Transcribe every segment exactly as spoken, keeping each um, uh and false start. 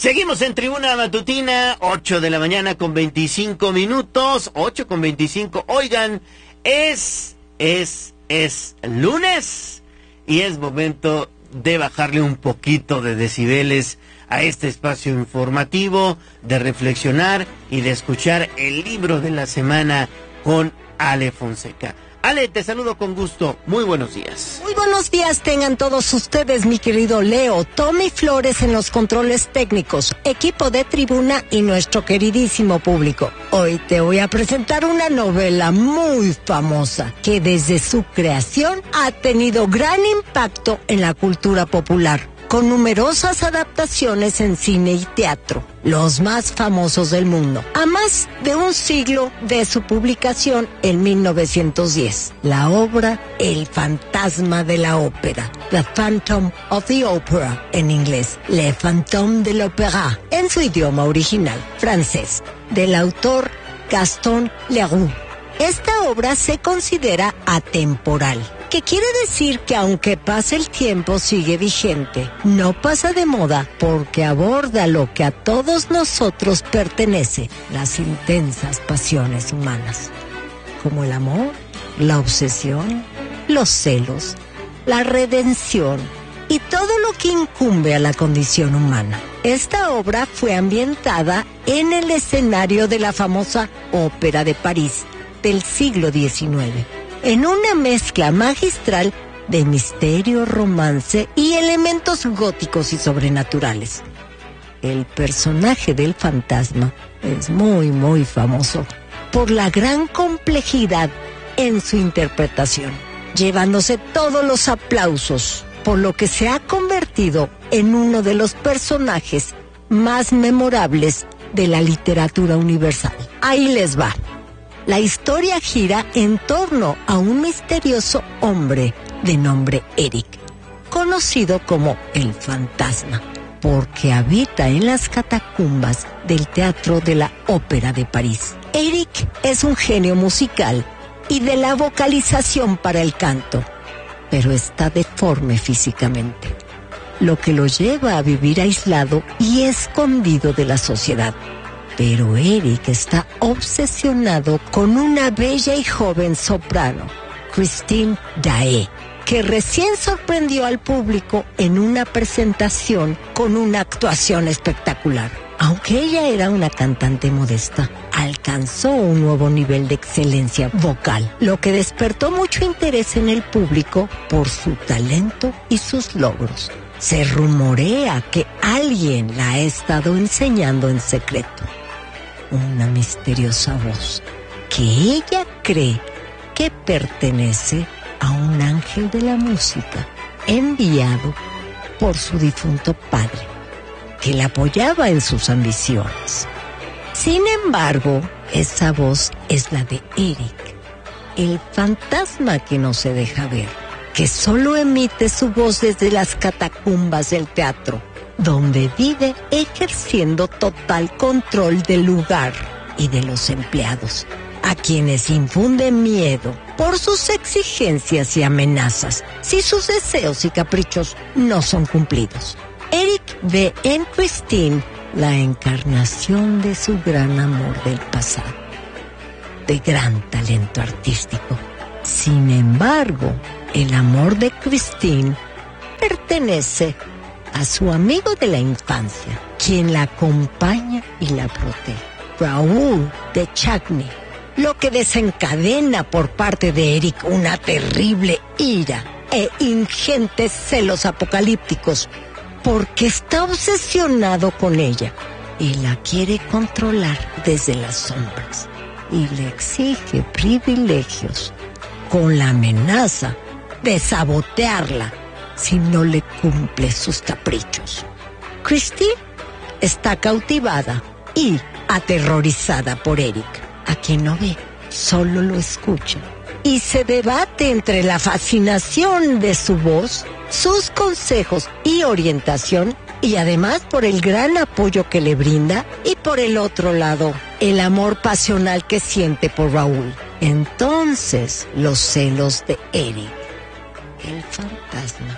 Seguimos en Tribuna Matutina, ocho de la mañana con veinticinco minutos, ocho con veinticinco. Oigan, es, es, es lunes y es momento de bajarle un poquito de decibeles a este espacio informativo, de reflexionar y de escuchar el libro de la semana con Ale Fonseca. Ale, te saludo con gusto. Muy buenos días. Muy buenos días tengan todos ustedes, mi querido Leo, Tommy Flores en los controles técnicos, equipo de Tribuna y nuestro queridísimo público. Hoy te voy a presentar una novela muy famosa que desde su creación ha tenido gran impacto en la cultura popular, con numerosas adaptaciones en cine y teatro, los más famosos del mundo, a más de un siglo de su publicación en mil novecientos diez. La obra El fantasma de la ópera, The Phantom of the Opera, en inglés, Le Fantôme de l'Opéra, en su idioma original, francés, del autor Gaston Leroux. Esta obra se considera atemporal, que quiere decir que aunque pase el tiempo sigue vigente, no pasa de moda porque aborda lo que a todos nosotros pertenece, las intensas pasiones humanas, como el amor, la obsesión, los celos, la redención y todo lo que incumbe a la condición humana. Esta obra fue ambientada en el escenario de la famosa Ópera de París del siglo diecinueve, en una mezcla magistral de misterio, romance y elementos góticos y sobrenaturales. El personaje del fantasma es muy, muy famoso por la gran complejidad en su interpretación, llevándose todos los aplausos, por lo que se ha convertido en uno de los personajes más memorables de la literatura universal. Ahí les va. La historia gira en torno a un misterioso hombre de nombre Eric, conocido como el fantasma, porque habita en las catacumbas del Teatro de la Ópera de París. Eric es un genio musical y de la vocalización para el canto, pero está deforme físicamente, lo que lo lleva a vivir aislado y escondido de la sociedad. Pero Eric está obsesionado con una bella y joven soprano, Christine Daae, que recién sorprendió al público en una presentación con una actuación espectacular. Aunque ella era una cantante modesta, alcanzó un nuevo nivel de excelencia vocal, lo que despertó mucho interés en el público por su talento y sus logros. Se rumorea que alguien la ha estado enseñando en secreto. Una misteriosa voz que ella cree que pertenece a un ángel de la música enviado por su difunto padre, que la apoyaba en sus ambiciones. Sin embargo, esa voz es la de Eric, el fantasma que no se deja ver, que solo emite su voz desde las catacumbas del teatro, donde vive ejerciendo total control del lugar y de los empleados, a quienes infunde miedo por sus exigencias y amenazas si sus deseos y caprichos no son cumplidos. Eric ve en Christine la encarnación de su gran amor del pasado, de gran talento artístico. Sin embargo, el amor de Christine pertenece a su amigo de la infancia, quien la acompaña y la protege, Raúl de Chagny, lo que desencadena por parte de Eric una terrible ira e ingentes celos apocalípticos, porque está obsesionado con ella y la quiere controlar desde las sombras y le exige privilegios con la amenaza de sabotearla si no le cumple sus caprichos. Christine está cautivada y aterrorizada por Eric, a quien no ve, solo lo escucha, y se debate entre la fascinación de su voz, sus consejos y orientación, y además por el gran apoyo que le brinda, y por el otro lado, el amor pasional que siente por Raúl. Entonces, los celos de Eric, el fantasma,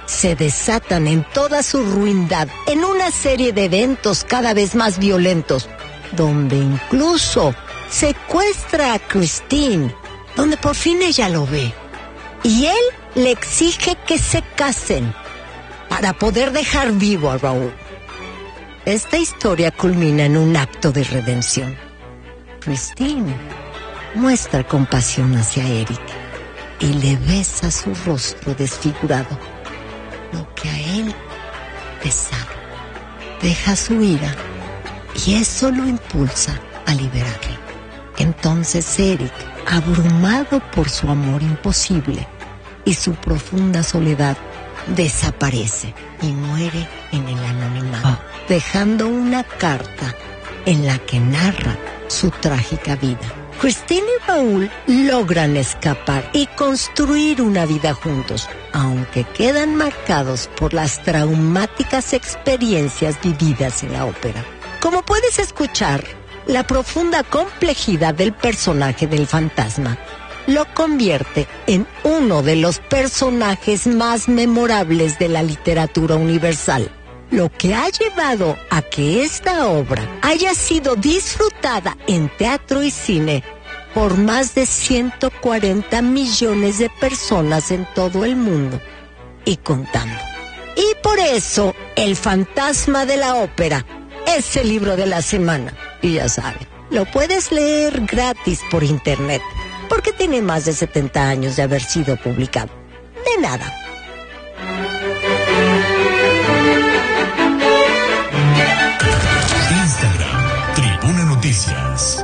se desatan en toda su ruindad en una serie de eventos cada vez más violentos, donde incluso secuestra a Christine, donde por fin ella lo ve. Y él le exige que se casen para poder dejar vivo a Raúl. Esta historia culmina en un acto de redención. Christine muestra compasión hacia Eric y le besa su rostro desfigurado, lo que a él pesaba. Deja su ira y eso lo impulsa a liberarle. Entonces Eric, abrumado por su amor imposible y su profunda soledad, desaparece y muere en el anonimato, oh. dejando una carta en la que narra su trágica vida. Christine y Raúl logran escapar y construir una vida juntos, aunque quedan marcados por las traumáticas experiencias vividas en la ópera. Como puedes escuchar, la profunda complejidad del personaje del fantasma lo convierte en uno de los personajes más memorables de la literatura universal, lo que ha llevado a que esta obra haya sido disfrutada en teatro y cine por más de ciento cuarenta millones de personas en todo el mundo y contando. Y por eso, El fantasma de la ópera es el libro de la semana. Y ya saben, lo puedes leer gratis por internet, porque tiene más de setenta años de haber sido publicado. De nada. Instagram, Tribuna Noticias.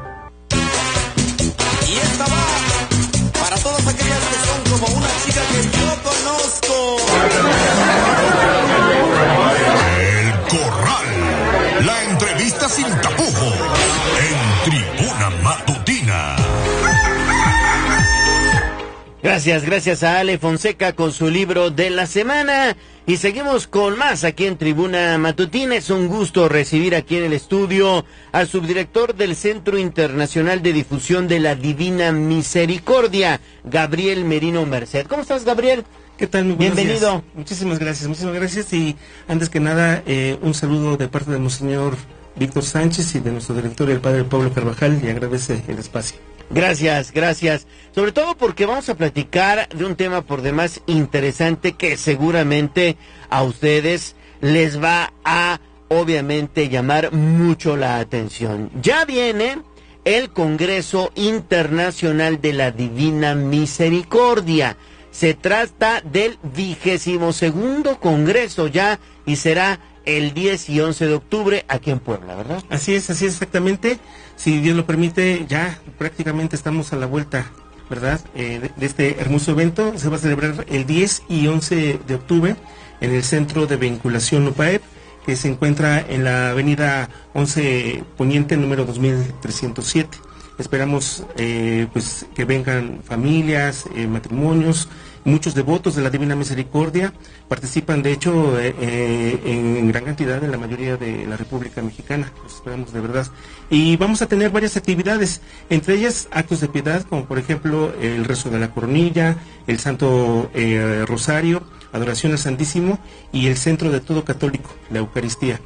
Y esta va para todas aquellas que son como una chica que yo conozco. El Corral. La entrevista sin tapujos en Tribuna Matutina. Gracias, gracias a Ale Fonseca con su libro de la semana. Y seguimos con más aquí en Tribuna Matutina. Es un gusto recibir aquí en el estudio al subdirector del Centro Internacional de Difusión de la Divina Misericordia, Gabriel Merino Merced. ¿Cómo estás, Gabriel? ¿Qué tal? Muy buenos Bienvenido. días. Muchísimas gracias, muchísimas gracias. Y antes que nada, eh, un saludo de parte de Monseñor Víctor Sánchez y de nuestro director, el Padre Pablo Carvajal, y agradece el espacio. Gracias, gracias. Sobre todo porque vamos a platicar de un tema por demás interesante que seguramente a ustedes les va a, obviamente, llamar mucho la atención. Ya viene el Congreso Internacional de la Divina Misericordia. Se trata del vigésimo segundo Congreso ya y será el diez y once de octubre aquí en Puebla, ¿verdad? Así es, así es exactamente. Si Dios lo permite, ya prácticamente estamos a la vuelta, ¿verdad? Eh, de, de este hermoso evento. Se va a celebrar el diez y once de octubre en el Centro de Vinculación UPAEP, que se encuentra en la avenida once Poniente, número dos mil trescientos siete. Esperamos eh, pues que vengan familias, eh, matrimonios, muchos devotos de la Divina Misericordia. Participan, de hecho, eh, eh, en gran cantidad en la mayoría de la República Mexicana. Los esperamos de verdad. Y vamos a tener varias actividades, entre ellas actos de piedad, como por ejemplo el rezo de la coronilla, el Santo eh, Rosario, adoración al Santísimo y el centro de todo católico, la Eucaristía.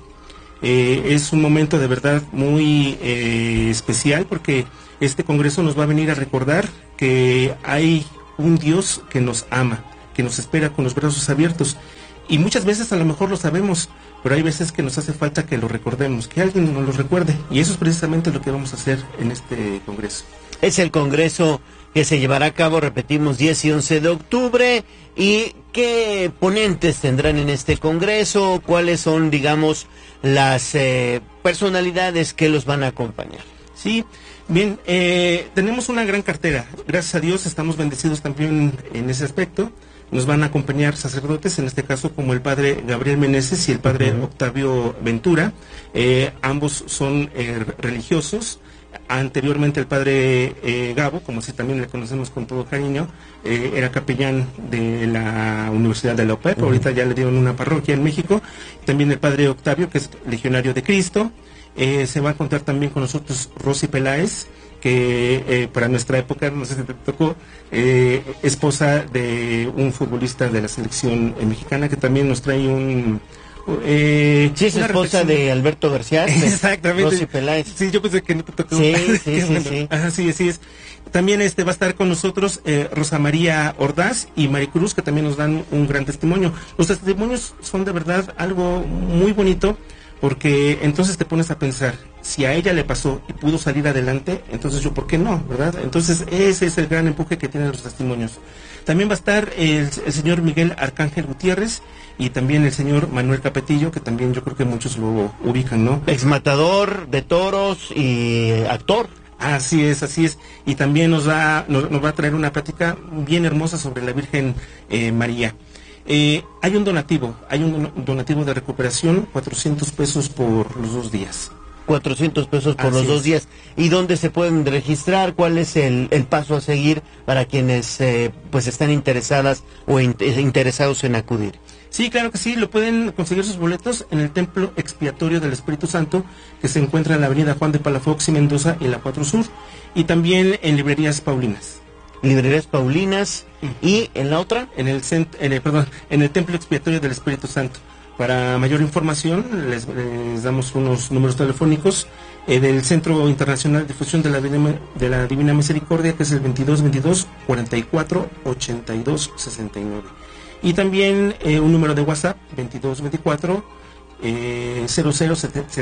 Eh, es un momento de verdad muy eh, especial, porque este congreso nos va a venir a recordar que hay un Dios que nos ama, que nos espera con los brazos abiertos, y muchas veces a lo mejor lo sabemos, pero hay veces que nos hace falta que lo recordemos, que alguien nos lo recuerde, y eso es precisamente lo que vamos a hacer en este congreso. Es el congreso que se llevará a cabo, repetimos, diez y once de octubre. ¿Y qué ponentes tendrán en este congreso? ¿Cuáles son, digamos, las eh, personalidades que los van a acompañar? Sí, bien, eh, tenemos una gran cartera. Gracias a Dios estamos bendecidos también en ese aspecto. Nos van a acompañar sacerdotes, en este caso como el padre Gabriel Meneses y el padre uh-huh. Octavio Ventura. Eh, ambos son eh, religiosos. Anteriormente el padre eh, Gabo, como si también le conocemos con todo cariño, eh, era capellán de la Universidad de la UPAEP, uh-huh. ahorita ya le dieron una parroquia en México. También el padre Octavio, que es legionario de Cristo. Eh, se va a encontrar también con nosotros Rosy Peláez, que eh, para nuestra época, no sé si te tocó, eh, esposa de un futbolista de la selección eh, mexicana, que también nos trae un... Eh, sí, es esposa de Alberto García. Exactamente. Rosy Peláez. Sí, yo pensé que no te tocó. Sí, sí, sí, bueno. sí. Ajá, sí, así es. También este va a estar con nosotros eh, Rosa María Ordaz y Maricruz, que también nos dan un gran testimonio. Los testimonios son de verdad algo muy bonito, porque entonces te pones a pensar, si a ella le pasó y pudo salir adelante, entonces yo, ¿por qué no? ¿Verdad? Entonces ese es el gran empuje que tienen los testimonios. También va a estar el, el señor Miguel Arcángel Gutiérrez y también el señor Manuel Capetillo, que también yo creo que muchos lo ubican, ¿no? Exmatador de toros y actor. Así es, así es. Y también nos va, nos, nos va a traer una plática bien hermosa sobre la Virgen eh, María. Eh, hay un donativo, hay un donativo de recuperación, cuatrocientos pesos por los dos días. cuatrocientos pesos por Así los dos es. días. ¿Y dónde se pueden registrar? ¿Cuál es el, el paso a seguir para quienes eh, pues están interesadas o in, interesados en acudir? Sí, claro que sí, lo pueden conseguir sus boletos en el Templo Expiatorio del Espíritu Santo, que se encuentra en la avenida Juan de Palafox y Mendoza, en la cuatro Sur, y también en Librerías Paulinas. Librerías Paulinas, y en la otra, en el, cent, en el perdón, en el Templo Expiatorio del Espíritu Santo. Para mayor información, les, les damos unos números telefónicos eh, del Centro Internacional de Difusión de la, de la Divina Misericordia, que es el veintidós veintidós cuarenta y cuatro ochenta y dos sesenta y nueve. Y también eh, un número de WhatsApp, veintidós veinticuatro eh, cero cero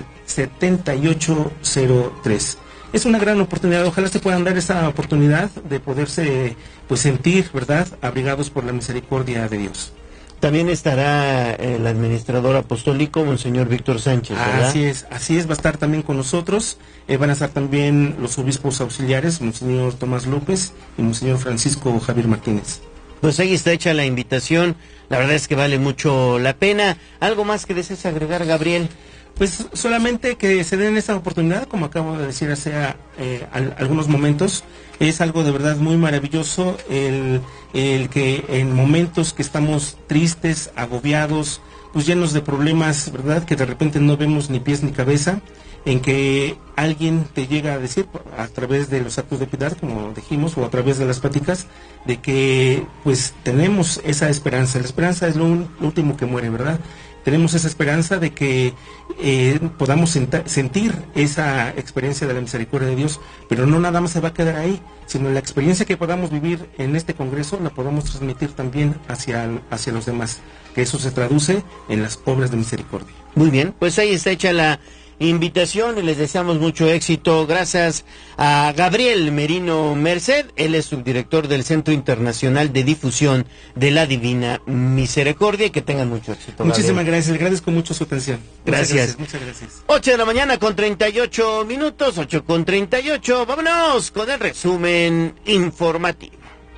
setenta y ocho cero tres. Es una gran oportunidad, ojalá se puedan dar esa oportunidad de poderse pues sentir, ¿verdad?, abrigados por la misericordia de Dios. También estará el administrador apostólico, Monseñor Víctor Sánchez, ¿verdad? Así es, así es, va a estar también con nosotros. Eh, van a estar también los obispos auxiliares, Monseñor Tomás López y Monseñor Francisco Javier Martínez. Pues ahí está hecha la invitación, la verdad es que vale mucho la pena. ¿Algo más que desees agregar, Gabriel? Pues solamente que se den esa oportunidad, como acabo de decir hace eh, al, algunos momentos, es algo de verdad muy maravilloso el, el que en momentos que estamos tristes, agobiados, pues llenos de problemas, ¿verdad?, que de repente no vemos ni pies ni cabeza, en que alguien te llega a decir a través de los actos de piedad, como dijimos, o a través de las pláticas, de que pues tenemos esa esperanza. La esperanza es lo, un, lo último que muere, ¿verdad? Tenemos esa esperanza de que eh, podamos senta, sentir esa experiencia de la misericordia de Dios, pero no nada más se va a quedar ahí, sino la experiencia que podamos vivir en este congreso la podamos transmitir también hacia, hacia los demás, que eso se traduce en las obras de misericordia. Muy bien, pues ahí está hecha la invitación y les deseamos mucho éxito. Gracias a Gabriel Merino Merced, él es subdirector del Centro Internacional de Difusión de la Divina Misericordia, y que tengan mucho éxito. Muchísimas Gabriel. gracias, le agradezco mucho su atención. Gracias. Muchas gracias. Muchas gracias. ocho de la mañana con treinta y ocho minutos, ocho con treinta y ocho, vámonos con el resumen informativo.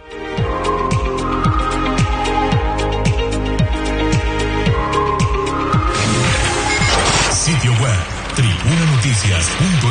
Sitio web tribuna noticias punto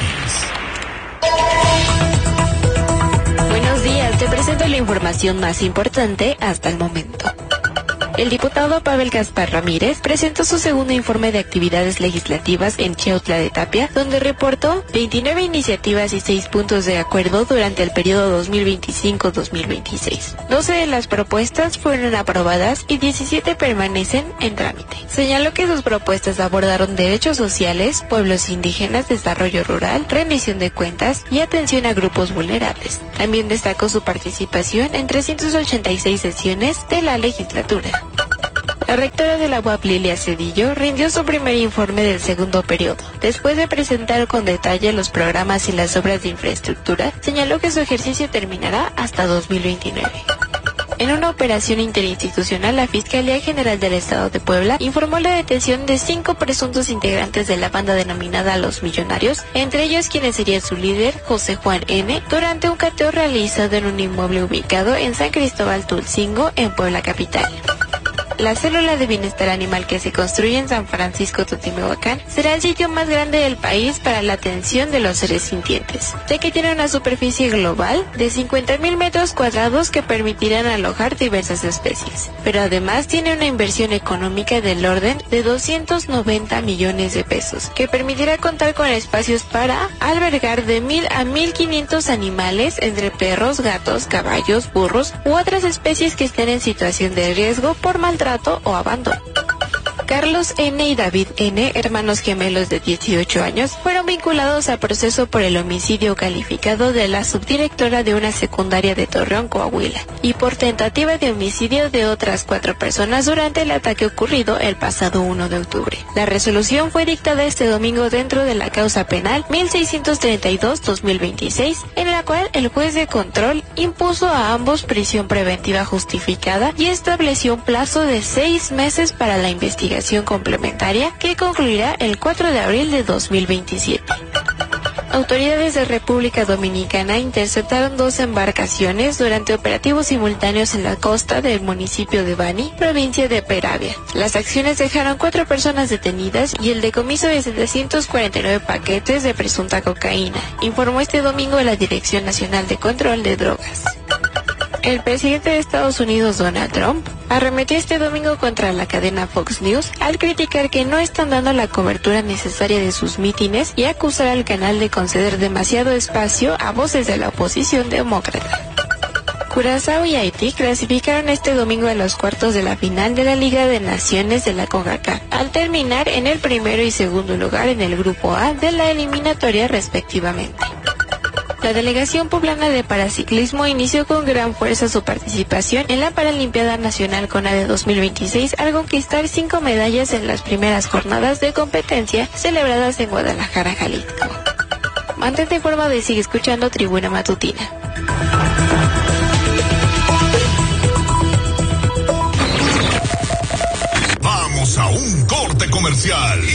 m x. Buenos días, te presento la información más importante hasta el momento. El diputado Pavel Gaspar Ramírez presentó su segundo informe de actividades legislativas en Chiautla de Tapia, donde reportó veintinueve iniciativas y seis puntos de acuerdo durante el periodo dos mil veinticinco a dos mil veintiséis. doce de las propuestas fueron aprobadas y diecisiete permanecen en trámite. Señaló que sus propuestas abordaron derechos sociales, pueblos indígenas, desarrollo rural, rendición de cuentas y atención a grupos vulnerables. También destacó su participación en trescientas ochenta y seis sesiones de la legislatura. La rectora de la U A P, Lilia Cedillo, rindió su primer informe del segundo periodo. Después de presentar con detalle los programas y las obras de infraestructura, señaló que su ejercicio terminará hasta dos mil veintinueve. En una operación interinstitucional, la Fiscalía General del Estado de Puebla informó la detención de cinco presuntos integrantes de la banda denominada Los Millonarios, entre ellos quienes sería su líder, José Juan N., durante un cateo realizado en un inmueble ubicado en San Cristóbal Tulcingo, en Puebla capital. La célula de bienestar animal que se construye en San Francisco Tutimehuacán será el sitio más grande del país para la atención de los seres sintientes, ya que tiene una superficie global de cincuenta mil metros cuadrados que permitirán alojar diversas especies. Pero además tiene una inversión económica del orden de doscientos noventa millones de pesos, que permitirá contar con espacios para albergar de mil a mil quinientos animales, entre perros, gatos, caballos, burros u otras especies que estén en situación de riesgo por maltrato o abandono. Carlos N. y David N., hermanos gemelos de dieciocho años, fueron vinculados a proceso por el homicidio calificado de la subdirectora de una secundaria de Torreón, Coahuila, y por tentativa de homicidio de otras cuatro personas durante el ataque ocurrido el pasado uno de octubre. La resolución fue dictada este domingo dentro de la causa penal mil seiscientos treinta y dos guion dos mil veintiséis, en la cual el juez de control impuso a ambos prisión preventiva justificada y estableció un plazo de seis meses para la investigación complementaria que concluirá el cuatro de abril de dos mil veintisiete. Autoridades de República Dominicana interceptaron dos embarcaciones durante operativos simultáneos en la costa del municipio de Bani, provincia de Peravia. Las acciones dejaron cuatro personas detenidas y el decomiso de setecientos cuarenta y nueve paquetes de presunta cocaína, informó este domingo la Dirección Nacional de Control de Drogas. El presidente de Estados Unidos, Donald Trump, arremetió este domingo contra la cadena Fox News al criticar que no están dando la cobertura necesaria de sus mítines y acusar al canal de conceder demasiado espacio a voces de la oposición demócrata. Curazao y Haití clasificaron este domingo a los cuartos de la final de la Liga de Naciones de la CONCACAF, al terminar en el primero y segundo lugar en el grupo A de la eliminatoria respectivamente. La delegación poblana de paraciclismo inició con gran fuerza su participación en la Paralimpiada Nacional CONADE dos mil veintiséis al conquistar cinco medallas en las primeras jornadas de competencia celebradas en Guadalajara, Jalisco. Mantente informado y sigue escuchando Tribuna Matutina. Vamos a un corte comercial.